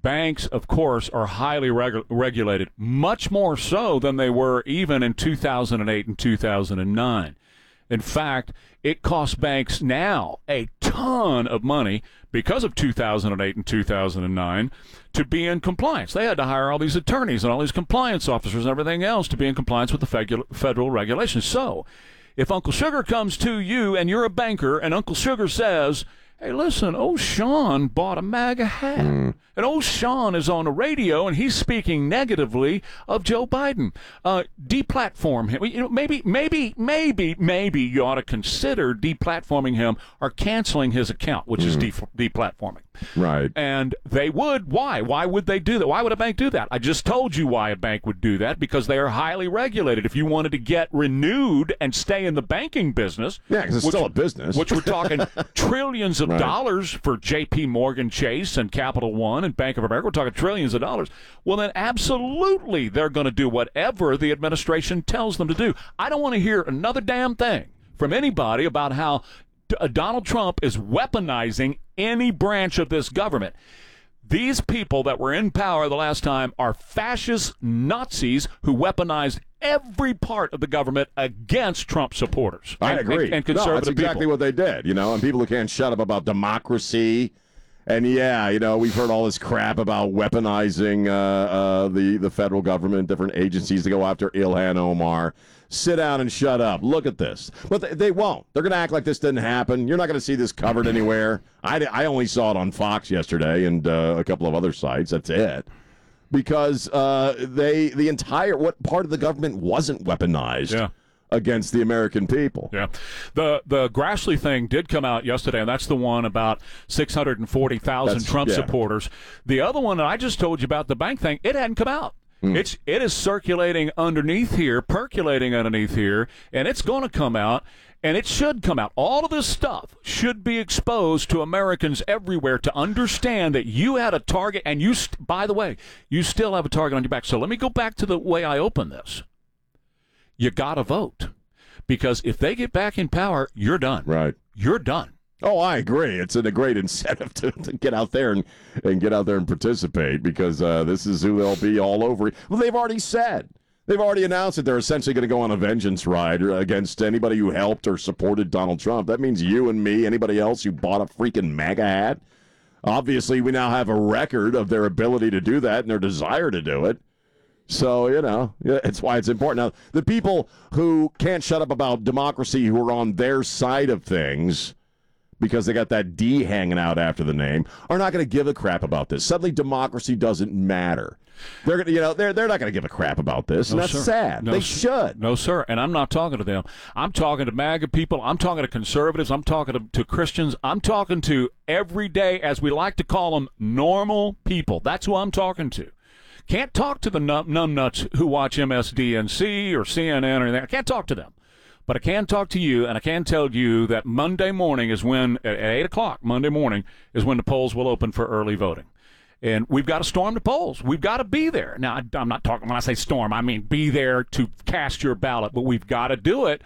banks, of course, are highly regulated, much more so than they were even in 2008 and 2009. In fact, it costs banks now a ton of money because of 2008 and 2009 to be in compliance. They had to hire all these attorneys and all these compliance officers and everything else to be in compliance with the federal regulations. So if Uncle Sugar comes to you and you're a banker and Uncle Sugar says, hey, listen, old Sean bought a MAGA hat. And old Sean is on the radio, and he's speaking negatively of Joe Biden. Deplatform him. You know, maybe you ought to consider deplatforming him or canceling his account, which is deplatforming. Right. And they would. Why? Why would they do that? Why would a bank do that? I just told you why a bank would do that, because they are highly regulated. If you wanted to get renewed and stay in the banking business. Yeah, because it's still a business. Which we're talking trillions of dollars for J.P. Morgan Chase and Capital One and Bank of America. We're talking trillions of dollars. Well, then absolutely they're going to do whatever the administration tells them to do. I don't want to hear another damn thing from anybody about how Donald Trump is weaponizing any branch of this government. These people that were in power the last time are fascist Nazis who weaponized every part of the government against Trump supporters. I agree. And conservative that's exactly people. what they did, you know, and people who can't shut up about democracy. And, yeah, you know, we've heard all this crap about weaponizing the federal government, different agencies to go after Ilhan Omar. Sit down and shut up. Look at this. But they won't. They're going to act like this didn't happen. You're not going to see this covered anywhere. I only saw it on Fox yesterday and a couple of other sites. That's it. Because the entire what part of the government wasn't weaponized against the American people. Yeah. The Grassley thing did come out yesterday, and that's the one about 640,000 Trump supporters. The other one that I just told you about, the bank thing, it hadn't come out. It is circulating underneath here, percolating underneath here, and it's going to come out, and it should come out. All of this stuff should be exposed to Americans everywhere to understand that you had a target, and you, by the way, you still have a target on your back. So let me go back to the way I opened this. You got to vote, because if they get back in power, you're done. Right. You're done. Oh, I agree. It's a great incentive to get out there and get out there and participate, because this is who they'll be all over. Well, they've already said. They've already announced that they're essentially going to go on a vengeance ride against anybody who helped or supported Donald Trump. That means you and me, anybody else who bought a freaking MAGA hat. Obviously, we now have a record of their ability to do that and their desire to do it. So, you know, it's why it's important. Now, the people who can't shut up about democracy, who are on their side of things, because they got that D hanging out after the name, are not going to give a crap about this. Suddenly, democracy doesn't matter. They're going to, they're not going to give a crap about this, and that's sad. They should. No, sir. And I'm not talking to them. I'm talking to MAGA people. I'm talking to conservatives. I'm talking to Christians. I'm talking to everyday, as we like to call them, normal people. That's who I'm talking to. Can't talk to the numbnuts who watch MSDNC or CNN or anything. I can't talk to them. But I can talk to you, and I can tell you that Monday morning is when, at 8 o'clock Monday morning, is when the polls will open for early voting. And we've got to storm the polls. We've got to be there. Now, I'm not talking, when I say storm, I mean be there to cast your ballot. But we've got to do it,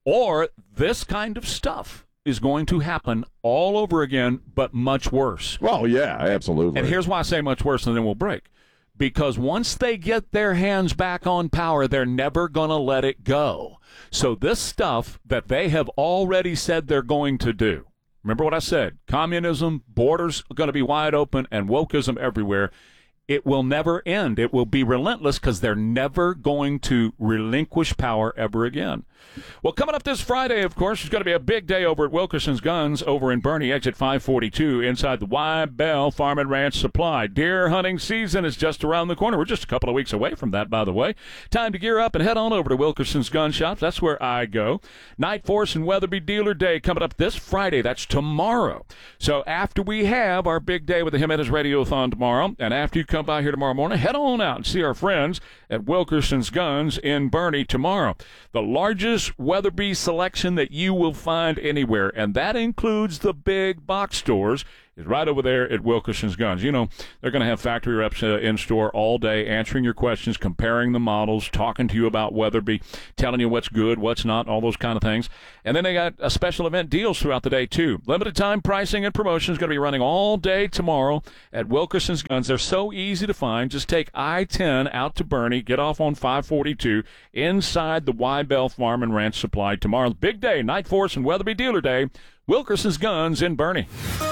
or this kind of stuff is going to happen all over again, but much worse. Well, yeah, absolutely. And here's why I say much worse, and then we'll break. Because once they get their hands back on power, they're never going to let it go. So this stuff that they have already said they're going to do, remember what I said, communism, borders are going to be wide open, and wokeism everywhere. It will never end. It will be relentless, because they're never going to relinquish power ever again. Well, coming up this Friday, of course, is going to be a big day over at Wilkerson's Guns over in Bernie, exit 542, inside the Y-Bell Farm and Ranch Supply. Deer hunting season is just around the corner. We're just a couple of weeks away from that, by the way. Time to gear up and head on over to Wilkerson's Gun Shops. That's where I go. Night Force and Weatherby Dealer Day coming up this Friday. That's tomorrow. So after we have our big day with the Jimenez Radiothon tomorrow, and after you come by here tomorrow morning, head on out and see our friends at Wilkerson's Guns in Bernie tomorrow. The largest Weatherby selection that you will find anywhere, and that includes the big box stores. is right over there at Wilkerson's Guns. You know, they're going to have factory reps in store all day, answering your questions, comparing the models, talking to you about Weatherby, telling you what's good, what's not, all those kind of things. And then they got special event deals throughout the day, too. Limited time pricing and promotions going to be running all day tomorrow at Wilkerson's Guns. They're so easy to find. Just take I-10 out to Bernie, get off on 542 inside the Wybell Farm and Ranch Supply tomorrow. Big day, Night Force and Weatherby Dealer Day. Wilkerson's Guns in Bernie.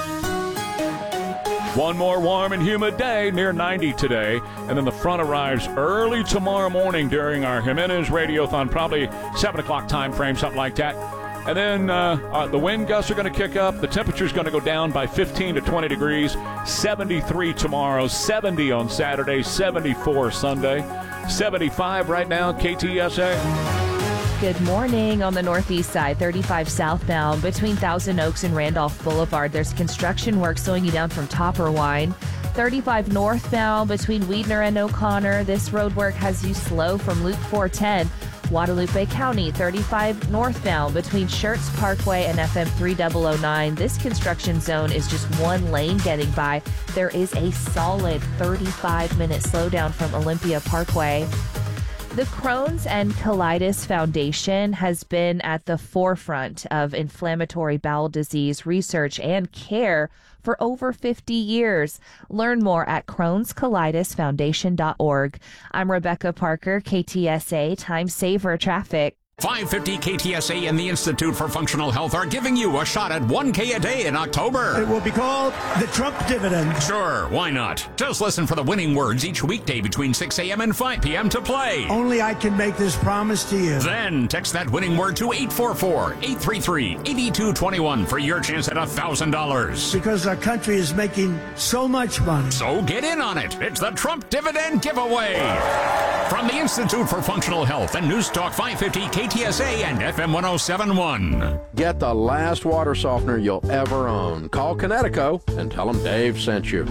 One more warm and humid day, near 90 today, and then the front arrives early tomorrow morning during our Jimenez Radiothon, probably 7 o'clock time frame, something like that. And then the wind gusts are going to kick up. The temperature's going to go down by 15 to 20 degrees. 73 tomorrow, 70 on Saturday, 74 Sunday, 75 right now, KTSA. Good morning. On the northeast side, 35 southbound between Thousand Oaks and Randolph Boulevard. There's construction work slowing you down from Topperwine. 35 northbound between Weidner and O'Connor. This road work has you slow from Loop 410. Guadalupe County, 35 northbound between Schertz Parkway and FM 3009. This construction zone is just one lane getting by. There is a solid 35-minute slowdown from Olympia Parkway. The Crohn's and Colitis Foundation has been at the forefront of inflammatory bowel disease research and care for over 50 years. Learn more at Crohn'sColitisFoundation.org. I'm Rebecca Parker, KTSA Time Saver Traffic. 550 KTSA and the Institute for Functional Health are giving you a shot at $1K a day in October. It will be called the Trump Dividend. Sure, why not? Just listen for the winning words each weekday between 6 a.m. and 5 p.m. to play. Only I can make this promise to you. Then text that winning word to 844-833-8221 for your chance at $1,000. Because our country is making so much money. So get in on it. It's the Trump Dividend Giveaway. From the Institute for Functional Health and News Talk 550 KTSA and FM 1071. Get the last water softener you'll ever own. Call Connecticut and tell them Dave sent you.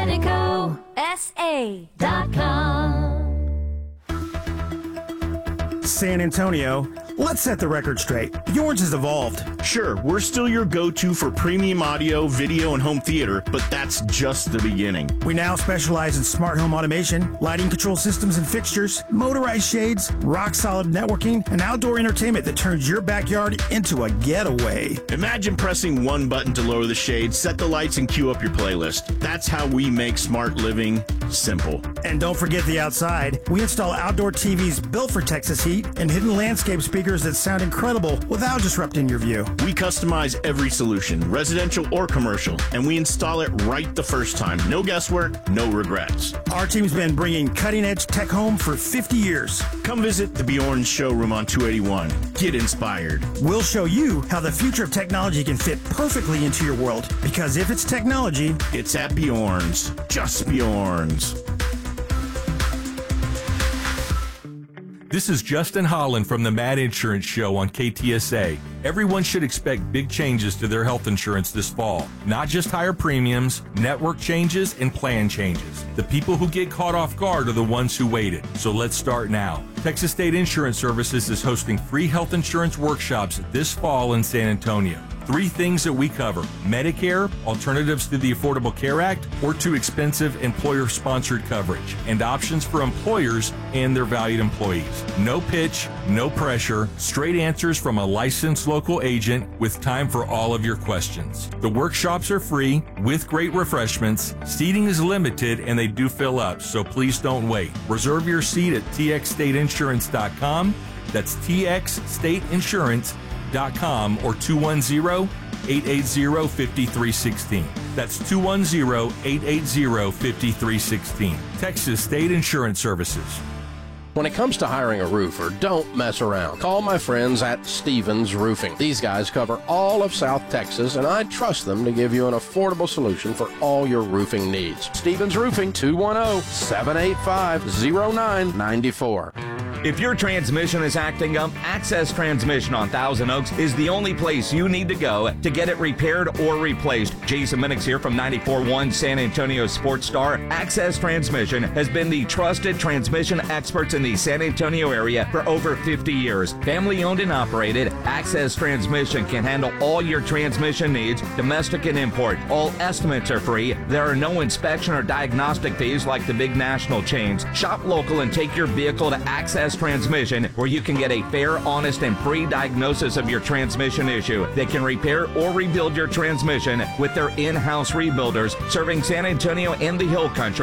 ConnecticutSA.com. San Antonio, let's set the record straight. Yours has evolved. Sure, we're still your go-to for premium audio, video, and home theater, but that's just the beginning. We now specialize in smart home automation, lighting control systems and fixtures, motorized shades, rock-solid networking, and outdoor entertainment that turns your backyard into a getaway. Imagine pressing one button to lower the shade, set the lights, and queue up your playlist. That's how we make smart living simple. And don't forget the outside. We install outdoor TVs built for Texas heat and hidden landscape speakers that sound incredible without disrupting your view. We customize every solution, residential or commercial, and we install it right the first time. No guesswork, no regrets. Our team's been bringing cutting-edge tech home for 50 years. Come visit the Bjorn showroom on 281. Get inspired. We'll show you how the future of technology can fit perfectly into your world. Because if it's technology, it's at Bjorn's. Just Bjorn's. This is Justin Holland from the Mad Insurance Show on KTSA. Everyone should expect big changes to their health insurance this fall. Not just higher premiums, network changes, and plan changes. The people who get caught off guard are the ones who waited. So let's start now. Texas State Insurance Services is hosting free health insurance workshops this fall in San Antonio. 3 things that we cover: Medicare, alternatives to the Affordable Care Act, or too expensive employer-sponsored coverage, and options for employers and their valued employees. No pitch, no pressure, straight answers from a licensed local agent with time for all of your questions. The workshops are free with great refreshments. Seating is limited and they do fill up, so please don't wait. Reserve your seat at txstateinsurance.com. That's txstateinsurance.com or 210-880-5316. That's 210-880-5316. Texas State Insurance Services. When it comes to hiring a roofer, don't mess around. Call my friends at Stevens Roofing. These guys cover all of South Texas, and I trust them to give you an affordable solution for all your roofing needs. Stevens Roofing, 210-785-0994. If your transmission is acting up, Access Transmission on Thousand Oaks is the only place you need to go to get it repaired or replaced. Jason Minix here from 94.1 San Antonio Sports Star. Access Transmission has been the trusted transmission experts in the San Antonio area for over 50 years. Family owned and operated, Access Transmission can handle all your transmission needs, domestic and import. All estimates are free. There are no inspection or diagnostic fees like the big national chains. Shop local and take your vehicle to Access Transmission, where you can get a fair, honest, and free diagnosis of your transmission issue. They can repair or rebuild your transmission with their in-house rebuilders serving San Antonio and the Hill Country.